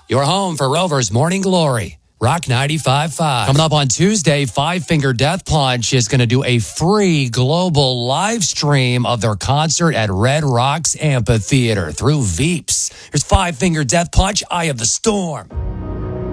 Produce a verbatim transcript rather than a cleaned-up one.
Your home for Rover's Morning Glory. Rock ninety-five point five. Coming up on Tuesday, Five Finger Death Punch is going to do a free global live stream of their concert at Red Rocks Amphitheater through Veeps. Here's Five Finger Death Punch, Eye of the Storm.